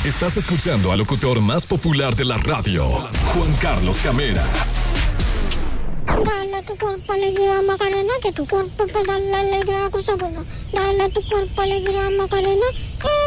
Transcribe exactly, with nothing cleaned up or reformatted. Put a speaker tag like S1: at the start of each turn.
S1: Estás escuchando al locutor más popular de la radio, Juan Carlos Cameras.
S2: Dale a tu cuerpo alegría, Macarena, que tu cuerpo para darle alegría a cosa buena. Dale a tu cuerpo alegría, Macarena,